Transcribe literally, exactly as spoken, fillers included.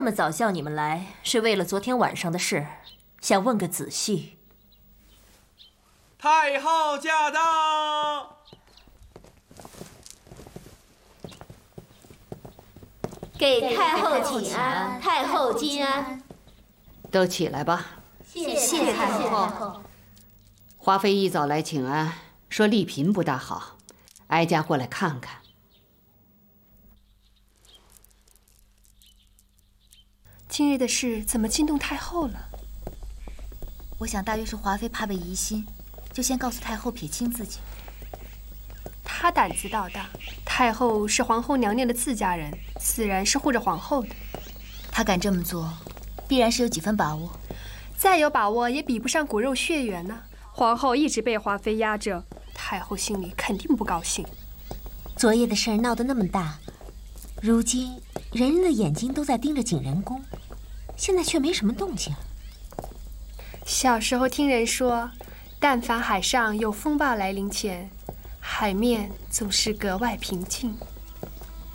这么早叫你们来，是为了昨天晚上的事，想问个仔细。 太后驾到！ 给太后请安，太后金安。 都起来吧。 谢谢太后。 华妃一早来请安，说丽嫔不大好，哀家过来看看。 今日的事怎么惊动太后了？ 我想大约是华妃怕被疑心，就先告诉太后撇清自己。 她胆子倒大，太后是皇后娘娘的自家人，自然是护着皇后的。 她敢这么做，必然是有几分把握。 再有把握，也比不上骨肉血缘呢、啊。皇后一直被华妃压着，太后心里肯定不高兴。 昨夜的事儿闹得那么大，如今人人的眼睛都在盯着景仁宫。 现在却没什么动静。 小时候听人说，但凡海上有风暴来临前，海面总是格外平静。